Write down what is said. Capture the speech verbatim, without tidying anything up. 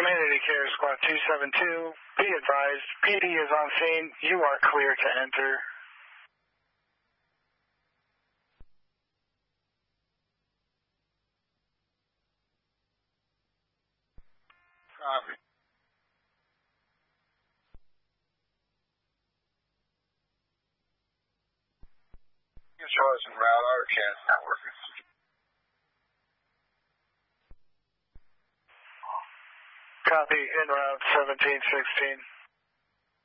Community Care Squad two seven two, be advised, P D is on scene. You are clear to enter. Copy. Charles and route our chance not working. Copy, en route seventeen sixteen.